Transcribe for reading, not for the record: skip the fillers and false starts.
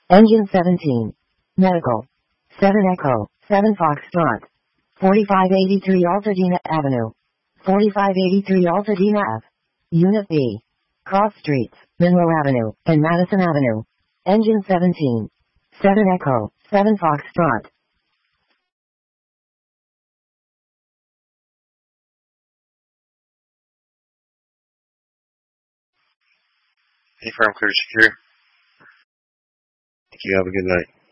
Engine 17. Medical. 7 Echo, 7 Foxtrot. 4583 Altadena Avenue. 4583 Altadena Ave. Unit B. Cross Streets, Monroe Avenue, and Madison Avenue. Engine 17. 7 Echo, 7 Foxtrot. Hey, Farm Clear Secure. Thank you. Have a good night.